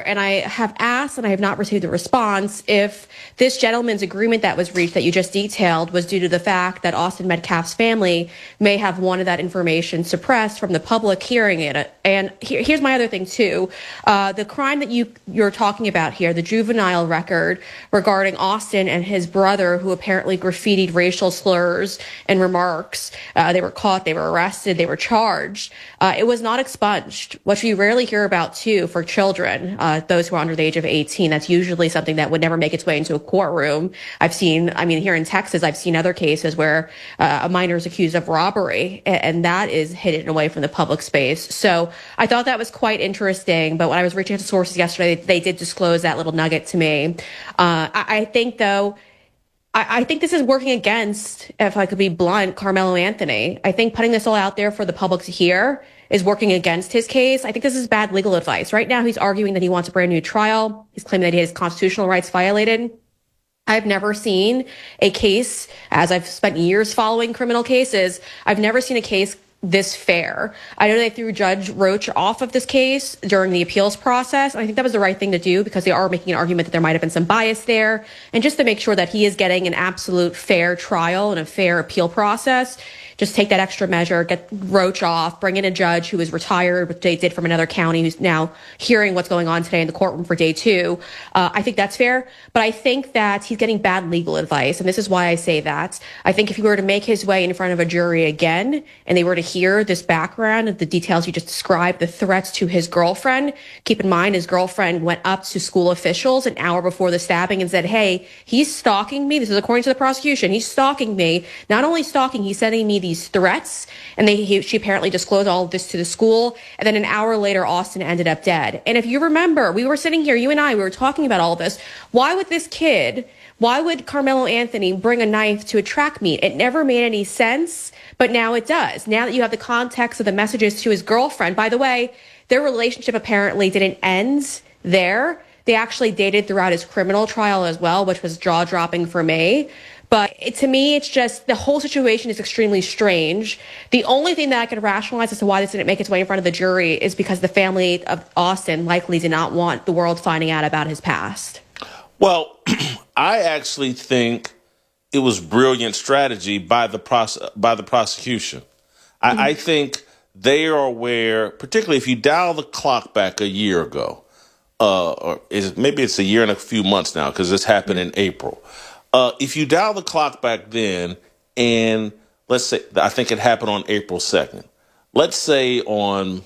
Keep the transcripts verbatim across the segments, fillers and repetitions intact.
and I have asked, and I have not received a response, if this gentleman's agreement that was reached that you just detailed was due to the fact that Austin Metcalf's family may have wanted that information suppressed from the public hearing it. And here, here's my other thing, too. Uh, the crime that you, you're talking about here, the juvenile record regarding Austin and his brother, who apparently graffitied racial slurs and remarks. Uh, they were caught, they were arrested, they were charged. Uh, it was not expunged, which we rarely hear about, too, for children, uh, those who are under the age of eighteen. That's usually something that would never make its way into a courtroom. I've seen, I mean, here in Texas, I've seen other cases where uh, a minor is accused of robbery, and, and that is hidden away from the public space. So I thought that was quite interesting. But when I was reaching out to sources yesterday, they, they did disclose that little nugget to me. Uh, I, I think, though, I think this is working against, if I could be blunt, Carmelo Anthony. I think putting this all out there for the public to hear is working against his case. I think this is bad legal advice. Right now, he's arguing that he wants a brand new trial. He's claiming that he has constitutional rights violated. I've never seen a case, as I've spent years following criminal cases, I've never seen a case this fair. I know they threw Judge Roach off of this case during the appeals process. And I think that was the right thing to do because they are making an argument that there might have been some bias there. And just to make sure that he is getting an absolute fair trial and a fair appeal process, just take that extra measure, get Roach off, bring in a judge who is retired, which they did from another county, who's now hearing what's going on today in the courtroom for day two. Uh, I think that's fair. But I think that he's getting bad legal advice. And this is why I say that. I think if he were to make his way in front of a jury again, and they were to hear this background of the details you just described, the threats to his girlfriend, keep in mind his girlfriend went up to school officials an hour before the stabbing and said, hey, he's stalking me. This is according to the prosecution. He's stalking me. Not only stalking, he's sending me these threats. And they, he, she apparently disclosed all of this to the school. And then an hour later, Austin ended up dead. And if you remember, we were sitting here, you and I, we were talking about all this. Why would this kid, why would Carmelo Anthony bring a knife to a track meet? It never made any sense, but now it does. Now that you have the context of the messages to his girlfriend, by the way, their relationship apparently didn't end there. They actually dated throughout his criminal trial as well, which was jaw-dropping for me. But it, to me, it's just the whole situation is extremely strange. The only thing that I could rationalize as to why this didn't make its way in front of the jury is because the family of Austin likely did not want the world finding out about his past. Well, I actually think it was brilliant strategy by the pros- by the prosecution. I, mm-hmm. I think they are aware, particularly if you dial the clock back a year ago, uh, or is maybe it's a year and a few months now because this happened in April. Uh, if you dial the clock back then, and let's say, I think it happened on April second. Let's say on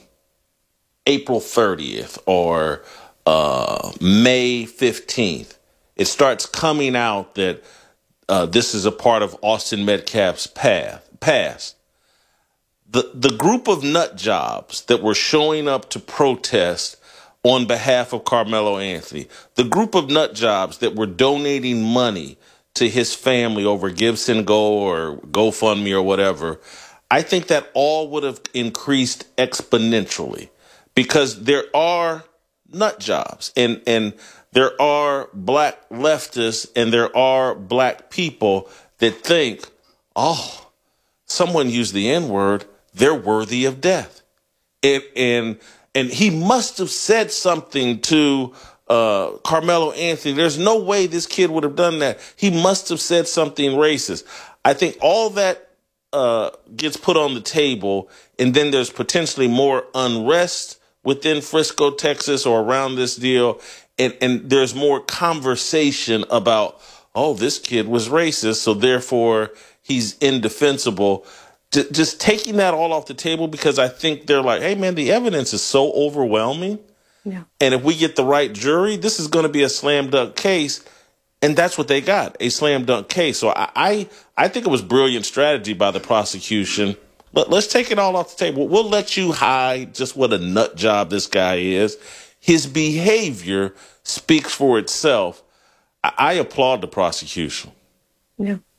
April thirtieth or uh, May fifteenth, it starts coming out that uh, this is a part of Austin Metcalf's path, past. The, the group of nut jobs that were showing up to protest on behalf of Carmelo Anthony, the group of nut jobs that were donating money to his family over Gibson Go or GoFundMe or whatever, I think that all would have increased exponentially because there are nut jobs and, and there are black leftists and there are black people that think, oh, someone used the N-word, they're worthy of death. And, and, and he must have said something to Uh, Carmelo Anthony. There's no way this kid would have done that. He must have said something racist. I think all that uh, gets put on the table, and then there's potentially more unrest within Frisco, Texas, or around this deal, and, and there's more conversation about, oh, this kid was racist, so therefore he's indefensible. D- just taking that all off the table because I think they're like, hey, man, the evidence is so overwhelming. Yeah. And if we get the right jury, this is going to be a slam dunk case. And that's what they got, a slam dunk case. So I I, I think it was brilliant strategy by the prosecution. But let's take it all off the table. We'll let you hide just what a nut job this guy is. His behavior speaks for itself. I, I applaud the prosecution. Yeah.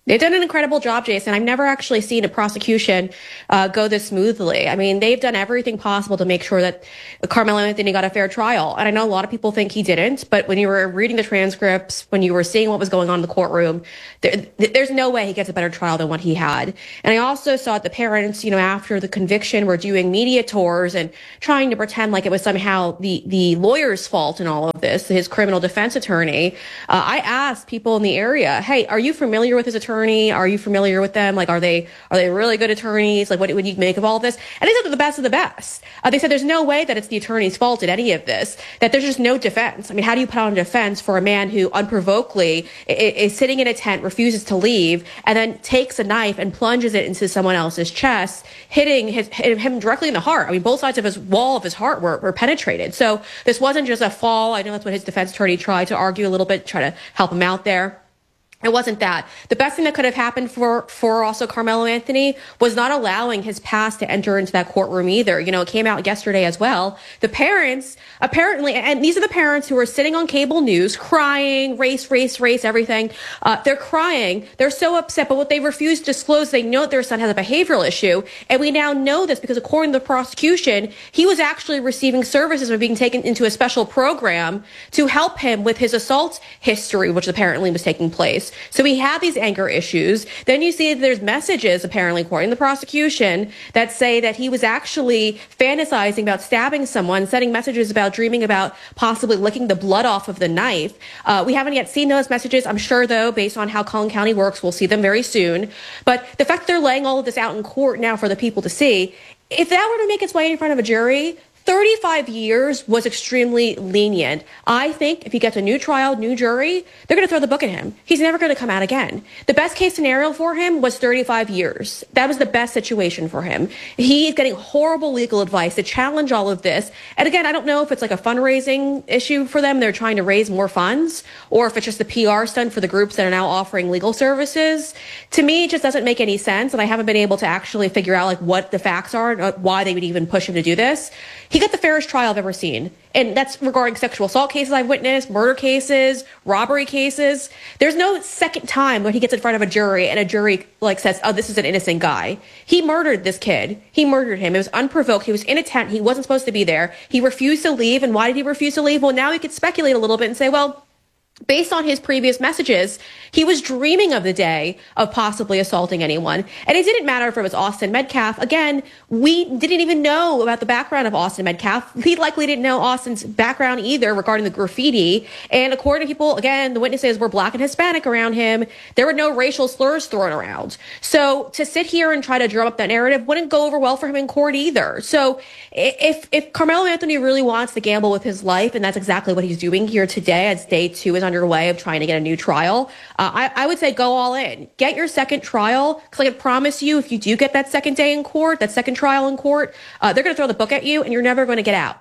They've done an incredible job, Jason. I've never actually seen a prosecution uh, go this smoothly. I mean, they've done everything possible to make sure that Carmelo Anthony got a fair trial. And I know a lot of people think he didn't, but when you were reading the transcripts, when you were seeing what was going on in the courtroom, there, there's no way he gets a better trial than what he had. And I also saw the parents, you know, after the conviction were doing media tours and trying to pretend like it was somehow the, the lawyer's fault in all of this, his criminal defense attorney. Uh, I asked people in the area, hey, are you familiar with his attorney? Are you familiar with them? Like, are they are they really good attorneys? Like, what would you make of all of this? And they said they're the best of the best. Uh, they said there's no way that it's the attorney's fault in any of this, that there's just no defense. I mean, how do you put on a defense for a man who unprovokedly is, is sitting in a tent, refuses to leave, and then takes a knife and plunges it into someone else's chest, hitting his, hitting him directly in the heart? I mean, both sides of his wall of his heart were, were penetrated. So this wasn't just a fall. I know that's what his defense attorney tried to argue a little bit, try to help him out there. It wasn't that. The best thing that could have happened for, for also Carmelo Anthony was not allowing his past to enter into that courtroom either. You know, it came out yesterday as well. The parents, apparently, and these are the parents who are sitting on cable news crying, race, race, race, everything. Uh, they're crying. They're so upset. But what they refuse to disclose, they know their son has a behavioral issue. And we now know this because according to the prosecution, he was actually receiving services or being taken into a special program to help him with his assault history, which apparently was taking place. So we have these anger issues. Then you see that there's messages, apparently, according to the prosecution, that say that he was actually fantasizing about stabbing someone, sending messages about dreaming about possibly licking the blood off of the knife. Uh, we haven't yet seen those messages. I'm sure, though, based on how Collin County works, we'll see them very soon. But the fact that they're laying all of this out in court now for the people to see, if that were to make its way in front of a jury, thirty-five years was extremely lenient. I think if he gets a new trial, new jury, they're going to throw the book at him. He's never going to come out again. The best case scenario for him was thirty-five years. That was the best situation for him. He's getting horrible legal advice to challenge all of this. And again, I don't know if it's like a fundraising issue for them. They're trying to raise more funds, or if it's just a P R stunt for the groups that are now offering legal services. To me, it just doesn't make any sense. And I haven't been able to actually figure out like what the facts are and why they would even push him to do this. He got the fairest trial I've ever seen. And that's regarding sexual assault cases I've witnessed, murder cases, robbery cases. There's no second time when he gets in front of a jury and a jury like says, oh, this is an innocent guy. He murdered this kid. He murdered him. It was unprovoked. He was in a tent. He wasn't supposed to be there. He refused to leave. And why did he refuse to leave? Well, now we could speculate a little bit and say, well, based on his previous messages, he was dreaming of the day of possibly assaulting anyone. And it didn't matter if it was Austin Metcalf. Again, we didn't even know about the background of Austin Metcalf. He likely didn't know Austin's background either regarding the graffiti. And according to people, again, the witnesses were black and Hispanic around him. There were no racial slurs thrown around. So to sit here and try to drum up that narrative wouldn't go over well for him in court either. So if, if Carmelo Anthony really wants to gamble with his life, and that's exactly what he's doing here today as day two is underway of trying to get a new trial, uh, I, I would say go all in. Get your second trial, because I can promise you, if you do get that second day in court, that second trial in court, uh, they're going to throw the book at you, and you're never going to get out.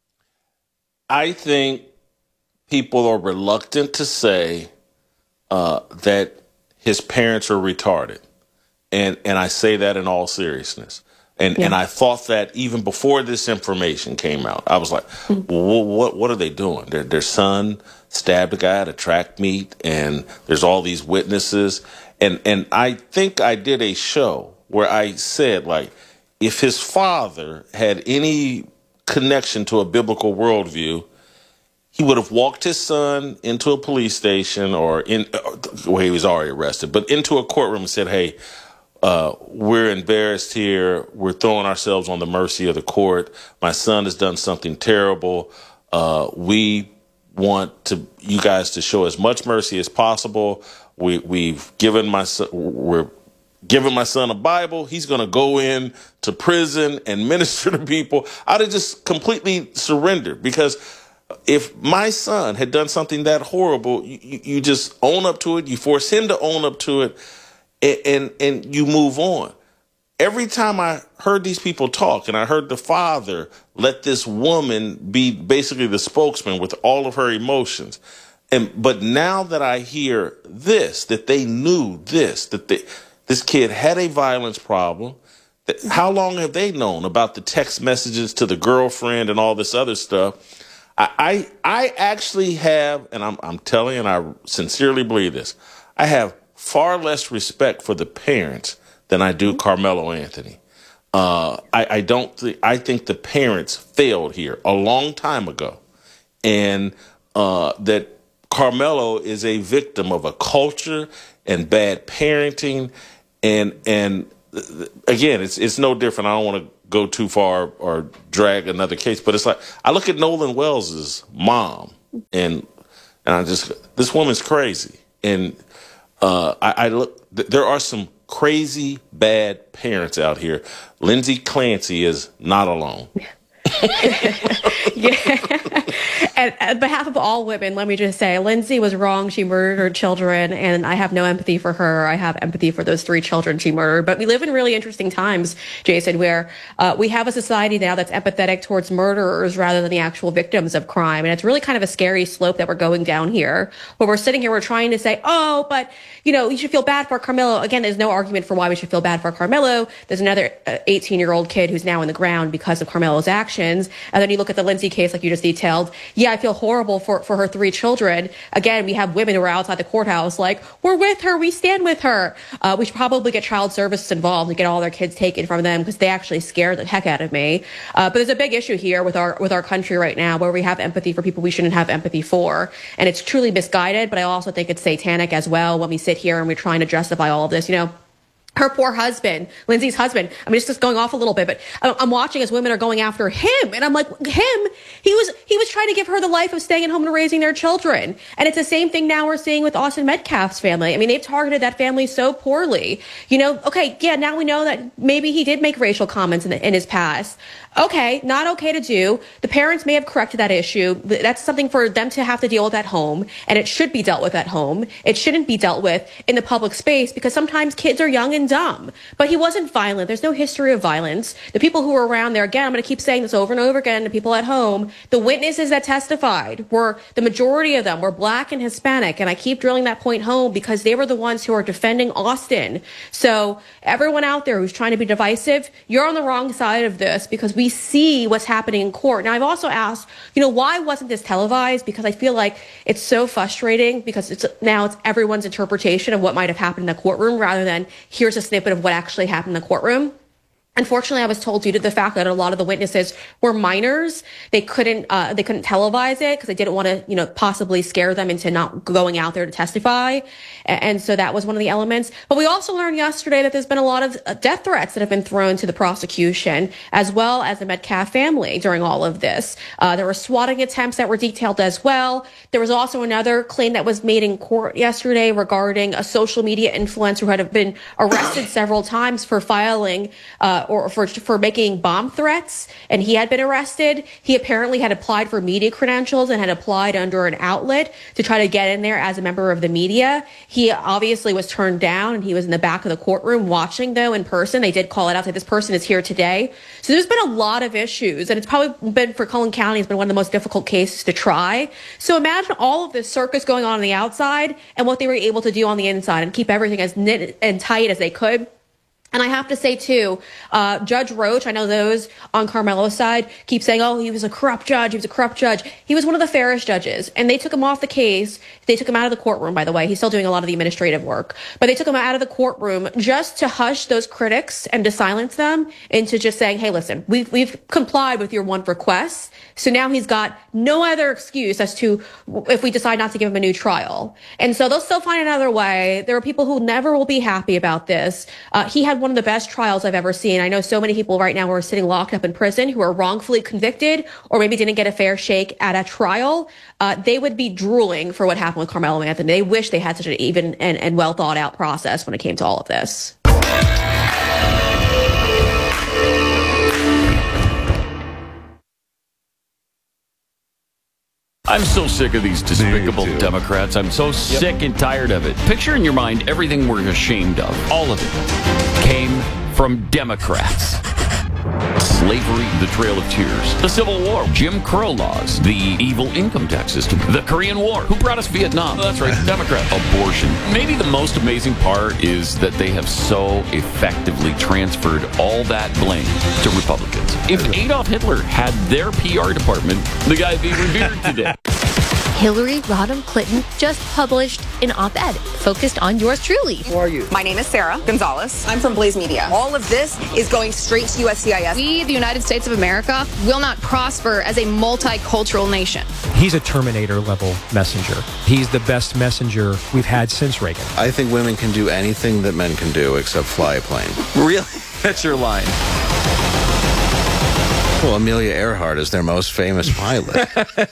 I think people are reluctant to say uh, that his parents are retarded, and and I say that in all seriousness. And yeah. and I thought that even before this information came out, I was like, mm-hmm. well, what what are they doing? Their their son stabbed a guy at a track meet, and there's all these witnesses. And and I think I did a show where I said, like, if his father had any connection to a biblical worldview, he would have walked his son into a police station or in well, he was already arrested, but into a courtroom and said, hey, Uh, we're embarrassed here. We're throwing ourselves on the mercy of the court. My son has done something terrible. Uh, we want to you guys to show as much mercy as possible. We, we've given my son, we're giving my son a Bible. He's going to go in to prison and minister to people. I'd have just completely surrendered, because if my son had done something that horrible, you, you just own up to it. You force him to own up to it. And, and and you move on. Every time I heard these people talk, and I heard the father let this woman be basically the spokesman with all of her emotions, and but now that I hear this, that they knew this, that they, this kid had a violence problem, that, how long have they known about the text messages to the girlfriend and all this other stuff? I I, I actually have, and I'm I'm telling you, and I sincerely believe this, I have far less respect for the parents than I do Carmelo Anthony. Uh, I, I don't. Th- I think the parents failed here a long time ago, and uh, that Carmelo is a victim of a culture and bad parenting, and and again, it's it's no different. I don't want to go too far or drag another case, but it's like I look at Nolan Wells's mom, and and I just this woman's crazy, and uh, I, I look. Th- there are some crazy bad parents out here. Lindsay Clancy is not alone. Yeah. And on behalf of all women, let me just say, Lindsay was wrong. She murdered her children, and I have no empathy for her. I have empathy for those three children she murdered. But we live in really interesting times, Jason, where uh, we have a society now that's empathetic towards murderers rather than the actual victims of crime. And it's really kind of a scary slope that we're going down here, where we're sitting here, we're trying to say, oh, but, you know, you should feel bad for Carmelo. Again, there's no argument for why we should feel bad for Carmelo. There's another eighteen-year-old kid who's now in the ground because of Carmelo's actions. And then you look at the Lindsay case, like you just detailed. Yeah, I feel horrible for, for her three children. Again, we have women who are outside the courthouse like, we're with her, we stand with her. Uh, we should probably get child services involved and get all their kids taken from them because they actually scared the heck out of me. Uh, but there's a big issue here with our with our country right now where we have empathy for people we shouldn't have empathy for. And it's truly misguided, but I also think it's satanic as well when we sit here and we're trying to justify all of this. You know, her poor husband, Lindsay's husband. I mean, it's just going off a little bit, but I'm watching as women are going after him. And I'm like, him, he was, he was trying to give her the life of staying at home and raising their children. And it's the same thing now we're seeing with Austin Metcalf's family. I mean, they've targeted that family so poorly. You know, okay, yeah, now we know that maybe he did make racial comments in, the, in his past. Okay, not okay to do. The parents may have corrected that issue. That's something for them to have to deal with at home, and it should be dealt with at home. It shouldn't be dealt with in the public space because sometimes kids are young and dumb. But he wasn't violent. There's no history of violence. The people who were around there, again, I'm going to keep saying this over and over again to people at home, the witnesses that testified were, the majority of them were black and Hispanic, and I keep drilling that point home because they were the ones who are defending Austin. So everyone out there who's trying to be divisive, you're on the wrong side of this because we see what's happening in court. Now, I've also asked, you know, why wasn't this televised? Because I feel like it's so frustrating because it's now it's everyone's interpretation of what might have happened in the courtroom rather than here's a snippet of what actually happened in the courtroom. Unfortunately, I was told due to the fact that a lot of the witnesses were minors, they couldn't uh, they couldn't televise it because they didn't want to, you know, possibly scare them into not going out there to testify. And, and so that was one of the elements. But we also learned yesterday that there's been a lot of uh, death threats that have been thrown to the prosecution as well as the Metcalf family during all of this. Uh, there were swatting attempts that were detailed as well. There was also another claim that was made in court yesterday regarding a social media influencer who had been arrested several times for filing uh, or for for making bomb threats, and he had been arrested. He apparently had applied for media credentials and had applied under an outlet to try to get in there as a member of the media. He obviously was turned down, and he was in the back of the courtroom watching, though, in person. They did call it out, say this person is here today. So there's been a lot of issues, and it's probably been, for Cullen County, it's been one of the most difficult cases to try. So imagine all of this circus going on on the outside and what they were able to do on the inside and keep everything as knit and tight as they could. And I have to say, too, uh, Judge Roach, I know those on Carmelo's side keep saying, oh, he was a corrupt judge. He was a corrupt judge. He was one of the fairest judges. And they took him off the case. They took him out of the courtroom, by the way. He's still doing a lot of the administrative work. But they took him out of the courtroom just to hush those critics and to silence them into just saying, hey, listen, we've, we've complied with your one request. So now he's got no other excuse as to if we decide not to give him a new trial. And so they'll still find another way. There are people who never will be happy about this. Uh, he had one of the best trials I've ever seen. I know so many people right now who are sitting locked up in prison who are wrongfully convicted or maybe didn't get a fair shake at a trial. Uh, they would be drooling for what happened with Carmelo Anthony. They wish they had such an even and, and well thought out process when it came to all of this. I'm so sick of these despicable Democrats. I'm so sick and tired of it. Picture in your mind everything we're ashamed of. All of it came from Democrats. Slavery, the Trail of Tears, the Civil War, Jim Crow laws, the evil income tax system, the Korean War. Who brought us Vietnam? That's right, Democrat. Abortion. Maybe the most amazing part is that they have so effectively transferred all that blame to Republicans. If Adolf Hitler had their P R department, the guy'd be revered today. Hillary Rodham Clinton just published an op-ed focused on yours truly. Who are you? My name is Sarah Gonzalez. I'm from Blaze Media. All of this is going straight to U S C I S. We, the United States of America, will not prosper as a multicultural nation. He's a Terminator-level messenger. He's the best messenger we've had since Reagan. I think women can do anything that men can do except fly a plane. Really? That's your line. Well, Amelia Earhart is their most famous pilot.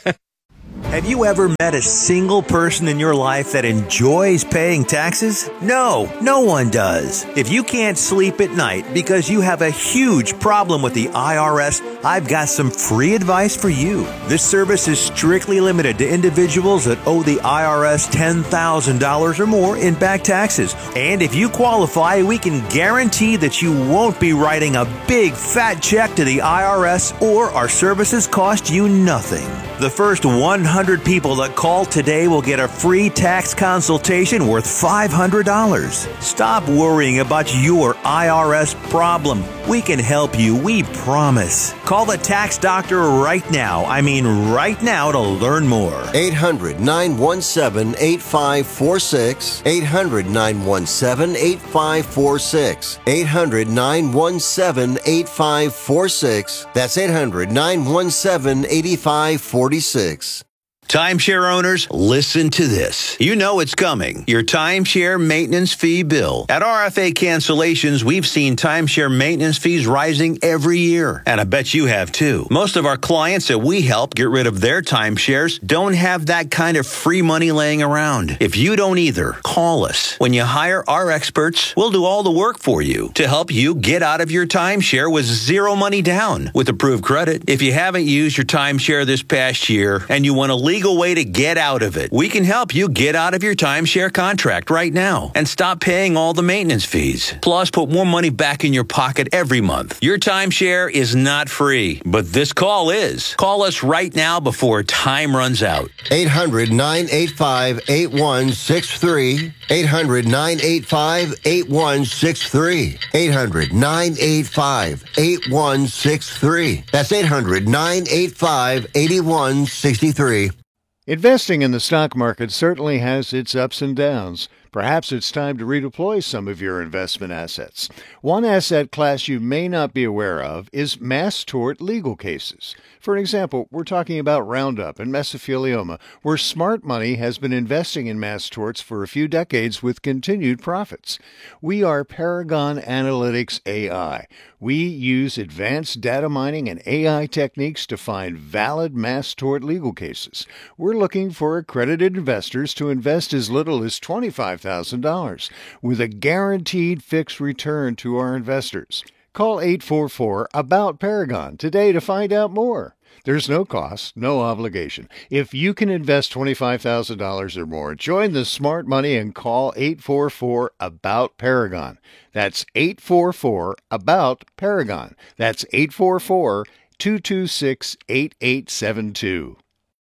Have you ever met a single person in your life that enjoys paying taxes? No, no one does. If you can't sleep at night because you have a huge problem with the I R S, I've got some free advice for you. This service is strictly limited to individuals that owe the I R S ten thousand dollars or more in back taxes. And if you qualify, we can guarantee that you won't be writing a big fat check to the I R S, or our services cost you nothing. The first one hundred people that call today will get a free tax consultation worth five hundred dollars. Stop worrying about your I R S problem. We can help you, we promise. Call the tax doctor right now. I mean right now to learn more. eight hundred, nine one seven, eight five four six. eight hundred, nine one seven, eight five four six. eight hundred, nine one seven, eight five four six. That's eight hundred, nine one seven, eight five four six. Timeshare owners, listen to this. You know it's coming. Your timeshare maintenance fee bill. At R F A Cancellations, we've seen timeshare maintenance fees rising every year. And I bet you have too. Most of our clients that we help get rid of their timeshares don't have that kind of free money laying around. If you don't either, call us. When you hire our experts, we'll do all the work for you to help you get out of your timeshare with zero money down with approved credit. If you haven't used your timeshare this past year and you want to leave legal way to get out of it, we can help you get out of your timeshare contract right now and stop paying all the maintenance fees. Plus, put more money back in your pocket every month. Your timeshare is not free, but this call is. Call us right now before time runs out. eight hundred, nine eight five, eight one six three. eight hundred, nine eight five, eight one six three. eight hundred, nine eight five, eight one six three. That's eight hundred, nine eight five, eight one six three. Investing in the stock market certainly has its ups and downs. Perhaps it's time to redeploy some of your investment assets. One asset class you may not be aware of is mass tort legal cases. For example, we're talking about Roundup and mesothelioma, where smart money has been investing in mass torts for a few decades with continued profits. We are Paragon Analytics A I. We use advanced data mining and A I techniques to find valid mass tort legal cases. We're looking for accredited investors to invest as little as twenty-five thousand dollars with a guaranteed fixed return to our investors. Call eight four four, A B O U T, Paragon today to find out more. There's no cost, no obligation. If you can invest twenty-five thousand dollars or more, join the smart money and call eight four four, A B O U T, Paragon. That's eight four four, A B O U T, Paragon. That's eight four four, two two six, eight eight seven two.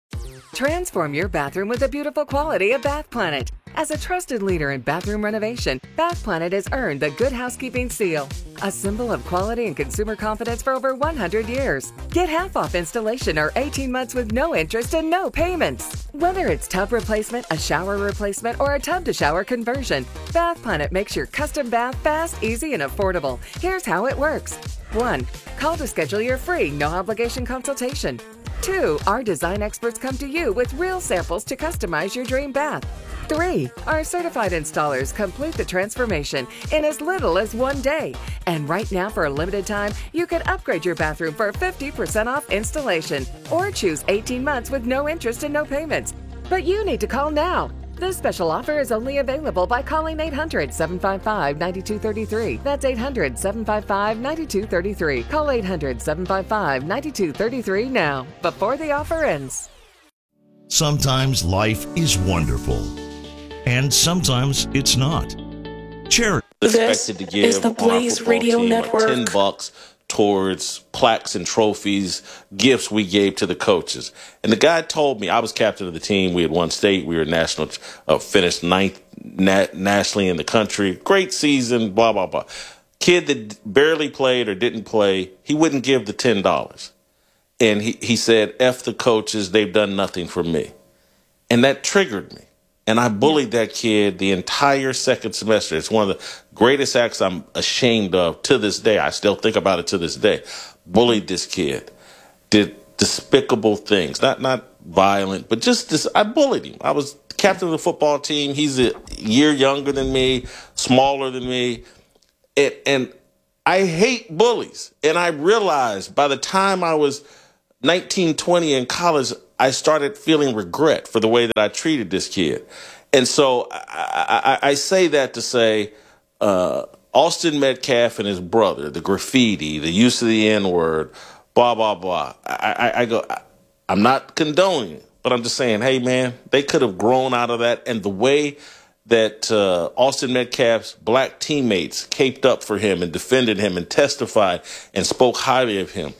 Transform your bathroom with the beautiful quality of Bath Planet. As a trusted leader in bathroom renovation, Bath Planet has earned the Good Housekeeping seal, a symbol of quality and consumer confidence for over one hundred years. Get half off installation or eighteen months with no interest and no payments. Whether it's tub replacement, a shower replacement, or a tub-to-shower conversion, Bath Planet makes your custom bath fast, easy, and affordable. Here's how it works. one. Call to schedule your free, no-obligation consultation. two. Our design experts come to you with real samples to customize your dream bath. three. Our certified installers complete the transformation in as little as one day. And right now, for a limited time, you can upgrade your bathroom for fifty percent off installation or choose eighteen months with no interest and no payments. But you need to call now. This special offer is only available by calling eight hundred, seven five five, nine two three three. That's eight hundred, seven five five, nine two three three. Call eight hundred, seven five five, nine two three three now, before the offer ends. Sometimes life is wonderful, and sometimes it's not. Charity. Expected to give is the Blaze Radio Network. ten bucks towards plaques and trophies, gifts we gave to the coaches. And the guy told me, I was captain of the team. We had won state. We were national, uh, finished ninth nat- nationally in the country. Great season, blah, blah, blah. Kid that barely played or didn't play, he wouldn't give the ten dollars. And he, he said, F the coaches, they've done nothing for me. And that triggered me. And I bullied that kid the entire second semester. It's one of the greatest acts I'm ashamed of to this day. I still think about it to this day. Bullied this kid. Did despicable things. Not not violent, but just this. I bullied him. I was captain of the football team. He's a year younger than me, smaller than me. And, and I hate bullies. And I realized by the time I was nineteen, twenty in college, I started feeling regret for the way that I treated this kid. And so I, I, I say that to say uh, Austin Metcalf and his brother, the graffiti, the use of the N-word, blah, blah, blah. I, I, I go, I, I'm not condoning it, but I'm just saying, hey, man, they could have grown out of that. And the way that uh, Austin Metcalf's black teammates caped up for him and defended him and testified and spoke highly of him,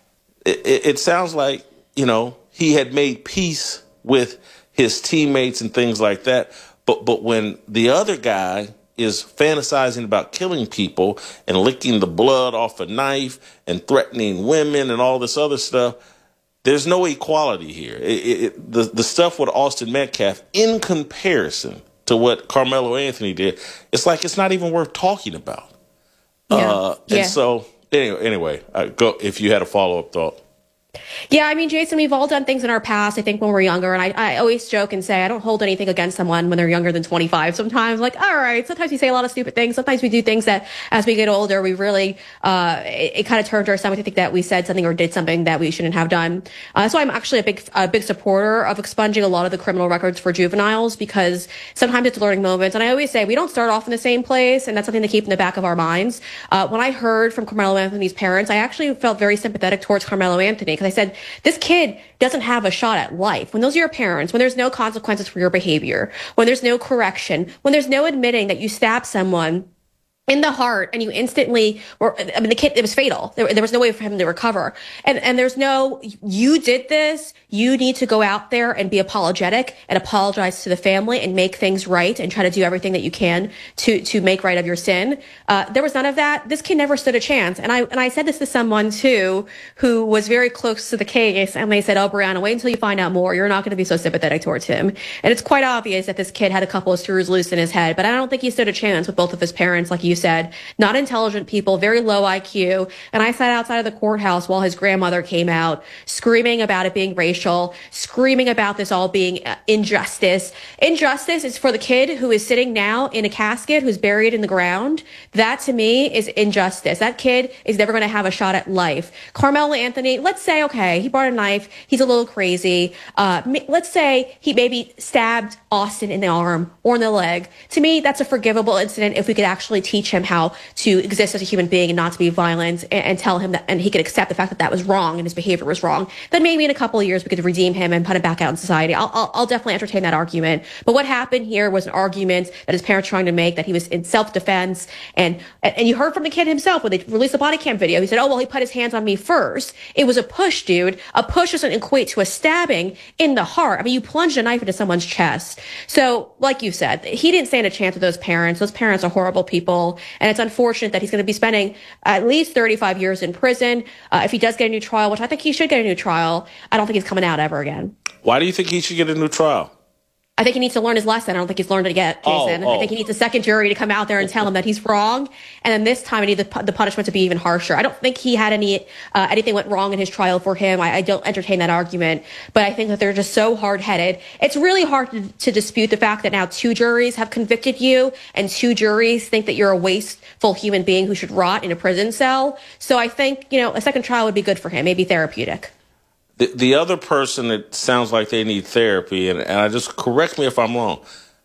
it, it, it sounds like, you know, he had made peace with his teammates and things like that. But but when the other guy is fantasizing about killing people and licking the blood off a knife and threatening women and all this other stuff, there's no equality here. It, it, the, the stuff with Austin Metcalf, in comparison to what Carmelo Anthony did, it's like it's not even worth talking about. Yeah. Uh, and yeah. so, anyway, anyway uh, go if you had a follow-up thought. Yeah, I mean, Jason, we've all done things in our past, I think, when we're younger. And I, I always joke and say I don't hold anything against someone when they're younger than twenty-five. Sometimes, like, all right, sometimes we say a lot of stupid things. Sometimes we do things that, as we get older, we really, uh, it, it kind of turns our stomach to think that we said something or did something that we shouldn't have done. Uh, that's why I'm actually a big, a big supporter of expunging a lot of the criminal records for juveniles, because sometimes it's learning moments. And I always say we don't start off in the same place, and that's something to keep in the back of our minds. Uh, when I heard from Carmelo Anthony's parents, I actually felt very sympathetic towards Carmelo Anthony, because I said, this kid doesn't have a shot at life. When those are your parents, when there's no consequences for your behavior, when there's no correction, when there's no admitting that you stabbed someone in the heart and you instantly were, I mean, the kid, it was fatal. There, there was no way for him to recover. And, and there's no, you did this. You need to go out there and be apologetic and apologize to the family and make things right and try to do everything that you can to, to make right of your sin. Uh, there was none of that. This kid never stood a chance. And I, and I said this to someone too, who was very close to the case. And they said, oh, Brianna, wait until you find out more. You're not going to be so sympathetic towards him. And it's quite obvious that this kid had a couple of screws loose in his head, but I don't think he stood a chance with both of his parents, like you said. Not intelligent people, very low I Q. And I sat outside of the courthouse while his grandmother came out, screaming about it being racial, screaming about this all being uh, injustice. Injustice is for the kid who is sitting now in a casket, who's buried in the ground. That, to me, is injustice. That kid is never going to have a shot at life. Carmelo Anthony, let's say, okay, he brought a knife. He's a little crazy. Uh, let's say he maybe stabbed Austin in the arm or in the leg. To me, that's a forgivable incident if we could actually teach him how to exist as a human being and not to be violent, and, and tell him that, and he could accept the fact that that was wrong and his behavior was wrong. Then maybe in a couple of years we could redeem him and put him back out in society. I'll, I'll, I'll definitely entertain that argument. But what happened here was an argument that his parents were trying to make, that he was in self-defense. And, and you heard from the kid himself when they released the body cam video. He said, oh, well, he put his hands on me first. It was a push, dude. A push doesn't equate to a stabbing in the heart. I mean, you plunged a knife into someone's chest. So, like you said, he didn't stand a chance with those parents. Those parents are horrible people. And it's unfortunate that he's going to be spending at least thirty-five years in prison. Uh, if he does get a new trial, which I think he should get a new trial, I don't think he's coming out ever again. Why do you think he should get a new trial? I think he needs to learn his lesson. I don't think he's learned it yet, Jason. Oh, oh. I think he needs a second jury to come out there and tell him that he's wrong. And then this time I need the, the punishment to be even harsher. I don't think he had any, uh, anything went wrong in his trial for him. I, I don't entertain that argument, but I think that they're just so hard headed. It's really hard to, to dispute the fact that now two juries have convicted you and two juries think that you're a wasteful human being who should rot in a prison cell. So I think, you know, a second trial would be good for him, maybe therapeutic. The, the other person that sounds like they need therapy, and, and I just correct me if I'm wrong,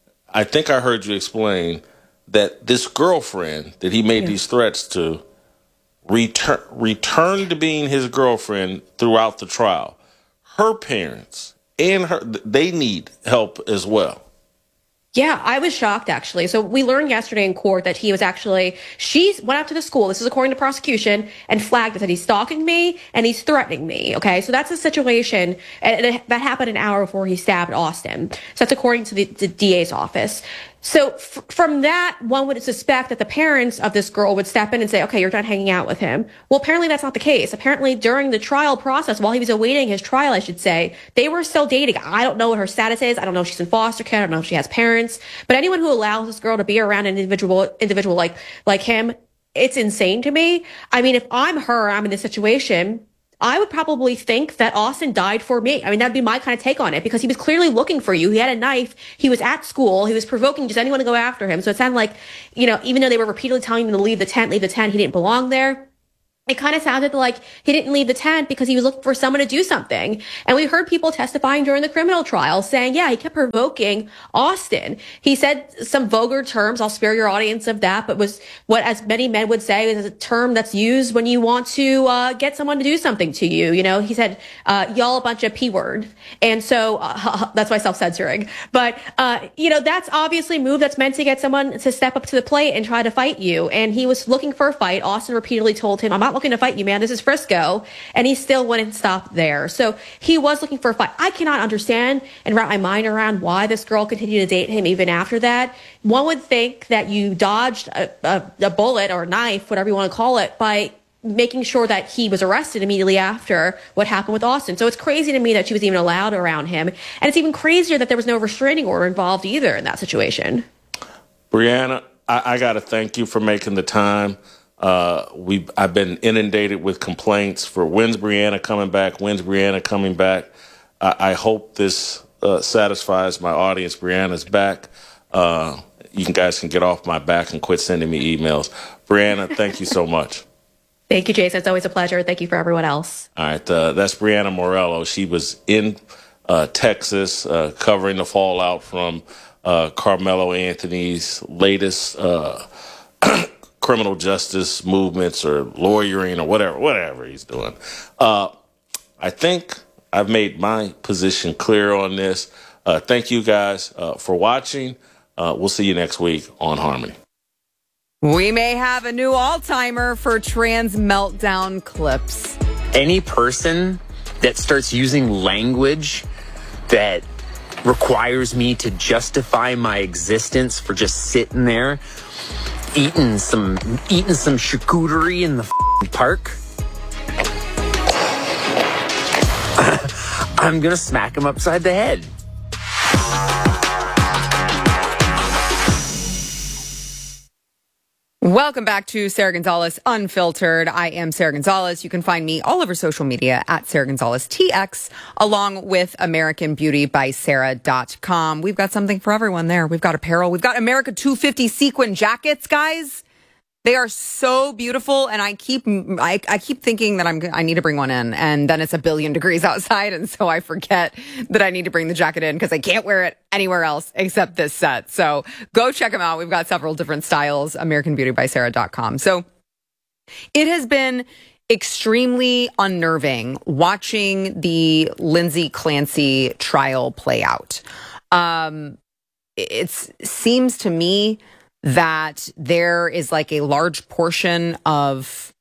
I think I heard you explain that this girlfriend that he made yeah. these threats to return returned to being his girlfriend throughout the trial. Her parents and her, they need help as well. Yeah, I was shocked, actually. So we learned yesterday in court that he was actually, she went up to the school, this is according to prosecution, and flagged it, that he's stalking me and he's threatening me. Okay, so that's a situation, and it, that happened an hour before he stabbed Austin. So that's according to the, the D A's office. So f- from that, one would suspect that the parents of this girl would step in and say, okay, you're done hanging out with him. Well, apparently that's not the case. Apparently during the trial process, while he was awaiting his trial, I should say, they were still dating. I don't know what her status is. I don't know if she's in foster care. I don't know if she has parents. But anyone who allows this girl to be around an individual, individual like, like him, it's insane to me. I mean, if I'm her, I'm in this situation, I would probably think that Austin died for me. I mean, that'd be my kind of take on it, because he was clearly looking for you. He had a knife. He was at school. He was provoking just anyone to go after him. So it sounded like, you know, even though they were repeatedly telling him to leave the tent, leave the tent, he didn't belong there. It kind of sounded like he didn't leave the tent because he was looking for someone to do something. And we heard people testifying during the criminal trial saying, yeah, he kept provoking Austin. He said some vulgar terms. I'll spare your audience of that, but was what, as many men would say, is a term that's used when you want to uh, get someone to do something to you. You know, he said, uh, y'all a bunch of P word. And so uh, that's why self-censoring. But, uh, you know, that's obviously a move that's meant to get someone to step up to the plate and try to fight you. And he was looking for a fight. Austin repeatedly told him, I'm not looking to fight you, man. This is Frisco. And he still wouldn't stop there. So he was looking for a fight. I cannot understand and wrap my mind around why this girl continued to date him even after that. One would think that you dodged a, a, a bullet or a knife, whatever you want to call it, by making sure that he was arrested immediately after what happened with Austin. So it's crazy to me that she was even allowed around him. And it's even crazier that there was no restraining order involved either in that situation. Brianna, I, I got to thank you for making the time. Uh, we I've been inundated with complaints for when's Brianna coming back, when's Brianna coming back. I, I hope this uh, satisfies my audience. Brianna's back. Uh, you guys can get off my back and quit sending me emails. Brianna, thank you so much. Thank you, Jason. It's always a pleasure. Thank you for everyone else. All right. Uh, that's Brianna Morello. She was in uh, Texas uh, covering the fallout from uh, Carmelo Anthony's latest uh criminal justice movements or lawyering or whatever, whatever he's doing. Uh, I think I've made my position clear on this. Uh, thank you guys uh, for watching. Uh, we'll see you next week on Harmony. We may have a new all-timer for trans meltdown clips. Any person that starts using language that requires me to justify my existence for just sitting there eating some eating some charcuterie in the park, I'm gonna smack him upside the head. Welcome back to Sarah Gonzalez Unfiltered. I am Sarah Gonzalez. You can find me all over social media at Sarah Gonzalez T X, along with American Beauty by Sarah dot com. We've got something for everyone there. We've got apparel. We've got America two fifty sequin jackets, guys. They are so beautiful, and I keep I, I keep thinking that I'm I need to bring one in, and then it's a billion degrees outside, and so I forget that I need to bring the jacket in because I can't wear it anywhere else except this set. So go check them out. We've got several different styles. American Beauty by Sarah dot com. So it has been extremely unnerving watching the Lindsay Clancy trial play out. Um, it seems to me that there is like a large portion of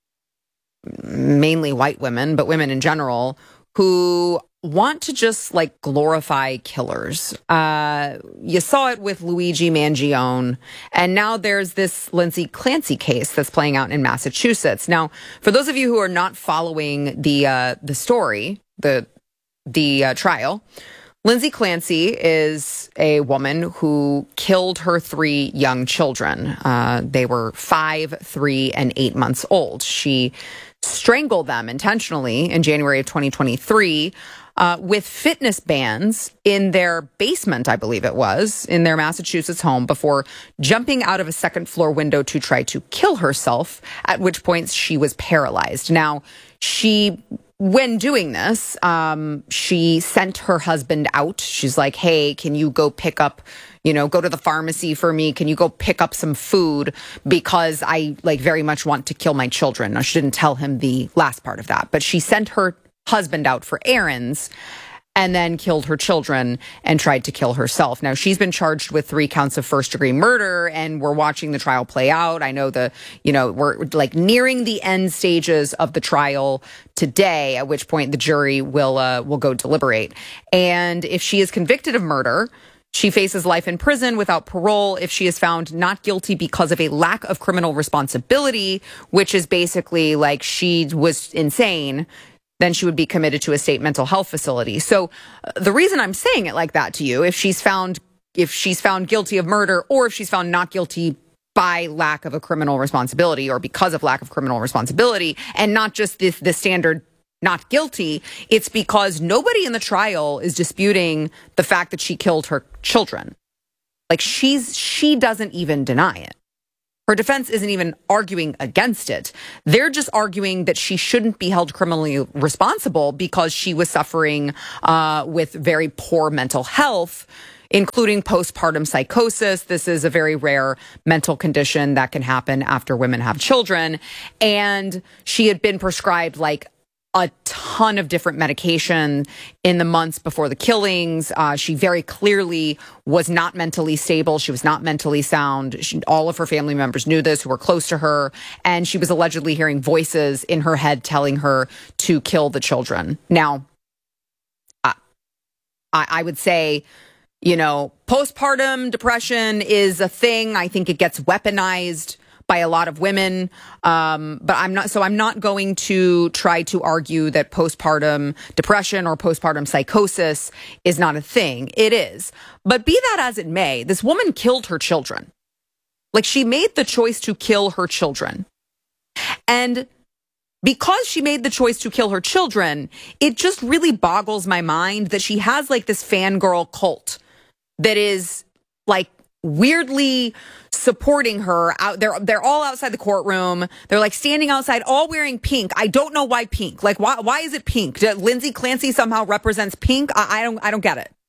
mainly white women, but women in general, who want to just like glorify killers. Uh, you saw it with Luigi Mangione, and now there's this Lindsay Clancy case that's playing out in Massachusetts. Now, for those of you who are not following the uh, the story, the the uh, trial, Lindsay Clancy is a woman who killed her three young children. Uh, they were five, three, and eight months old. She strangled them intentionally in January of twenty twenty-three uh, with fitness bands in their basement, I believe it was, in their Massachusetts home before jumping out of a second floor window to try to kill herself, at which point she was paralyzed. Now, she... When doing this, um, she sent her husband out. She's like, hey, can you go pick up, you know, go to the pharmacy for me? Can you go pick up some food? Because I like very much want to kill my children. Now, she didn't tell him the last part of that, but she sent her husband out for errands and then killed her children and tried to kill herself. Now, she's been charged with three counts of first degree murder, and we're watching the trial play out. I know the, you know, we're like nearing the end stages of the trial today, at which point the jury will, uh, will go deliberate. And if she is convicted of murder, She faces life in prison without parole if she is found not guilty because of a lack of criminal responsibility, which is basically like she was insane. Then she would be committed to a state mental health facility. So uh, the reason I'm saying it like that to you, if she's found if she's found guilty of murder or if she's found not guilty by lack of a criminal responsibility or because of lack of criminal responsibility, and not just this the standard not guilty, it's because nobody in the trial is disputing the fact that she killed her children. Like she's she doesn't even deny it. Her defense isn't even arguing against it. They're just arguing that she shouldn't be held criminally responsible because she was suffering uh, with very poor mental health, including postpartum psychosis. This is a very rare mental condition that can happen after women have children. And she had been prescribed like a ton of different medication in the months before the killings. Uh, she very clearly was not mentally stable. She was not mentally sound. She, all of her family members knew this, who were close to her. And she was allegedly hearing voices in her head telling her to kill the children. Now, I, I would say, you know, postpartum depression is a thing. I think it gets weaponized by a lot of women. Um, but I'm not, so I'm not going to try to argue that postpartum depression or postpartum psychosis is not a thing. It is. But be that as it may, this woman killed her children. Like she made the choice to kill her children. And because she made the choice to kill her children, it just really boggles my mind that she has like this fangirl cult that is like weirdly supporting her out. They're they're all outside the courtroom. They're like standing outside, all wearing pink. I don't know why pink. Like why why is it pink? Did Lindsay Clancy somehow represents pink? I, I don't I don't get it.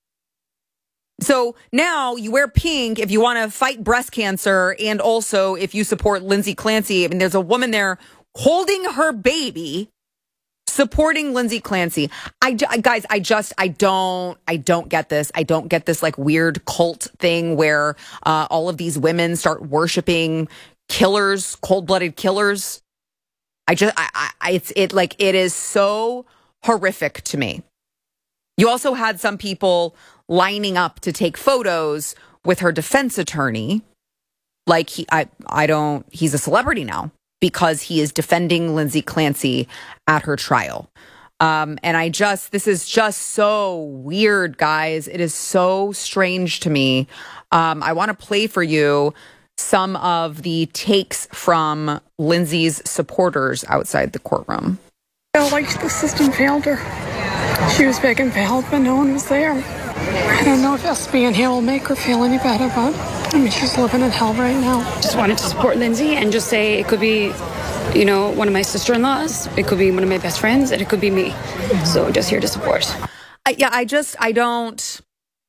So now you wear pink if you want to fight breast cancer, and also if you support Lindsay Clancy. I mean, there's a woman there holding her baby, supporting Lindsay Clancy. I, guys, I just, I don't, I don't get this. I don't get this like weird cult thing where uh, all of these women start worshiping killers, cold-blooded killers. I just, I, I, it's, it like, it is so horrific to me. You also had some people lining up to take photos with her defense attorney. Like he, I, I don't, he's a celebrity now, because he is defending Lindsay Clancy at her trial. Um, and I just, this is just so weird, guys. It is so strange to me. Um, I want to play for you some of the takes from Lindsay's supporters outside the courtroom. Felt like the system failed her. She was begging for help, but no one was there. I don't know if us being here will make her feel any better, but I mean, she's living in hell right now. Just wanted to support Lindsay and just say it could be, you know, one of my sister-in-laws, it could be one of my best friends, and it could be me. So just here to support. I, yeah, I just, I don't,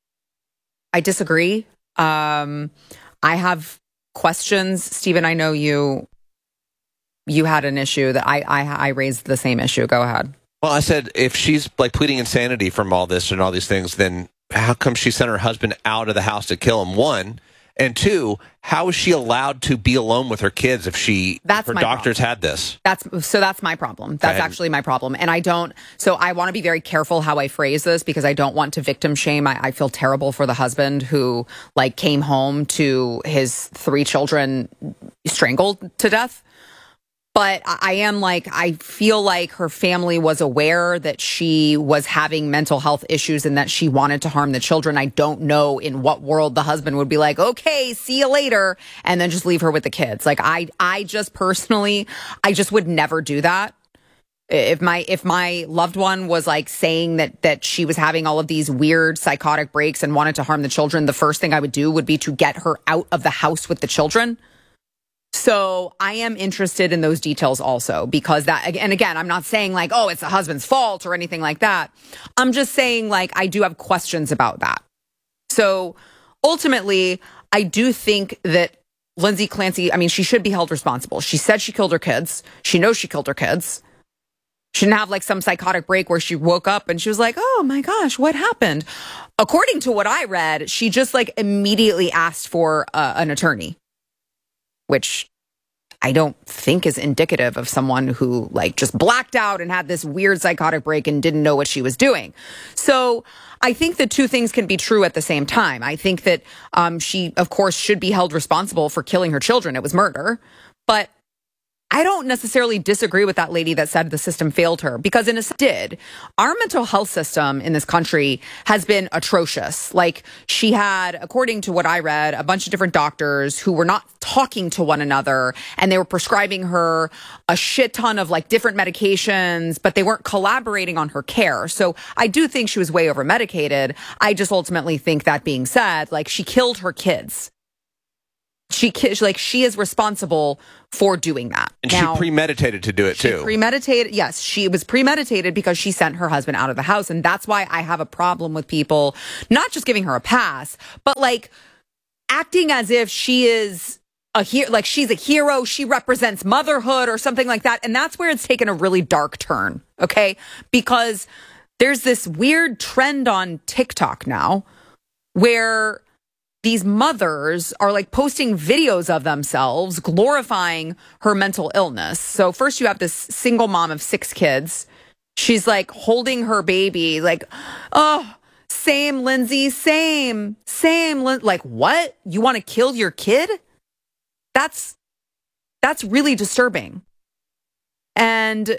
I disagree. Um, I have questions. Stephen, I know you, you had an issue that I, I, I raised the same issue. Go ahead. Well, I said, if she's like pleading insanity from all this and all these things, then how come she sent her husband out of the house to kill him? One. And two, how is she allowed to be alone with her kids if she, that's her my doctors problem. had this? That's so that's my problem. That's actually my problem. And I don't, so I want to be very careful how I phrase this because I don't want to victim shame. I, I feel terrible for the husband who like came home to his three children strangled to death. But I am like, I feel like her family was aware that she was having mental health issues and that she wanted to harm the children. I don't know in what world the husband would be like, okay, see you later, and then just leave her with the kids. Like, I, I just personally, I just would never do that. If my, if my loved one was like saying that, that she was having all of these weird psychotic breaks and wanted to harm the children, the first thing I would do would be to get her out of the house with the children. So I am interested in those details also because that, and again, I'm not saying like, oh, it's the husband's fault or anything like that. I'm just saying like, I do have questions about that. So ultimately, I do think that Lindsay Clancy, I mean, she should be held responsible. She said she killed her kids. She knows she killed her kids. She didn't have like some psychotic break where she woke up and she was like, oh my gosh, what happened? According to what I read, she just like immediately asked for uh, an attorney. Which I don't think is indicative of someone who like just blacked out and had this weird psychotic break and didn't know what she was doing. So I think the two things can be true at the same time. I think that um, she, of course, should be held responsible for killing her children. It was murder. But I don't necessarily disagree with that lady that said the system failed her, because in a did. Our mental health system in this country has been atrocious. Like, she had, according to what I read, a bunch of different doctors who were not talking to one another, and they were prescribing her a shit ton of like different medications, but they weren't collaborating on her care. So I do think she was way over medicated. I just ultimately think, that being said, like, she killed her kids. She like she is responsible for doing that. And now, she premeditated to do it she too. Premeditated, yes, she was premeditated because she sent her husband out of the house, and that's why I have a problem with people not just giving her a pass, but like acting as if she is a hero, like she's a hero, she represents motherhood or something like that, and that's where it's taken a really dark turn. Okay, because there's this weird trend on TikTok now where these mothers are like posting videos of themselves glorifying her mental illness. So first you have this single mom of six kids. She's like holding her baby like, oh, same, Lindsay, same, same. Like, what? You want to kill your kid? That's, that's really disturbing. And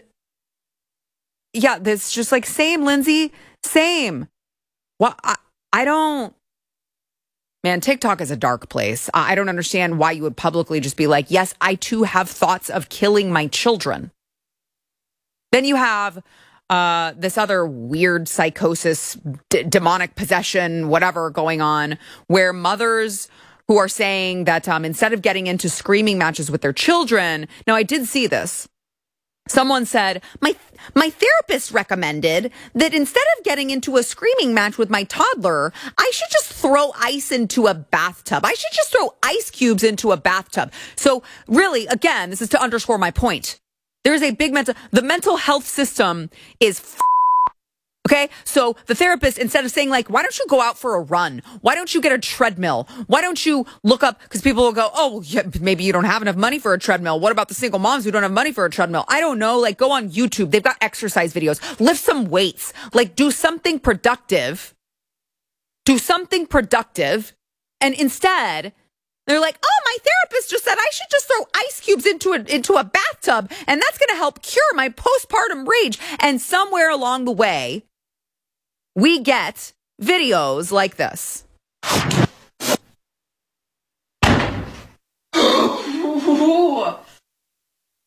yeah, this just like, same, Lindsay, same. Well, I, I don't, Man, TikTok is a dark place. I don't understand why you would publicly just be like, yes, I too have thoughts of killing my children. Then you have uh, this other weird psychosis, d- demonic possession, whatever going on, where mothers who are saying that um, instead of getting into screaming matches with their children, now I did see this. Someone said, my my therapist recommended that instead of getting into a screaming match with my toddler, I should just throw ice into a bathtub. I should just throw ice cubes into a bathtub. So really, again, this is to underscore my point. There is a big mental, the mental health system is f- Okay, so the therapist, instead of saying like, why don't you go out for a run? Why don't you get a treadmill? Why don't you look up, because people will go, oh, yeah, maybe you don't have enough money for a treadmill. What about the single moms who don't have money for a treadmill? I don't know. Like, go on YouTube. They've got exercise videos. Lift some weights. Like, do something productive. Do something productive. And instead, they're like, oh, my therapist just said I should just throw ice cubes into a, into a bathtub, and that's going to help cure my postpartum rage. And somewhere along the way, we get videos like this.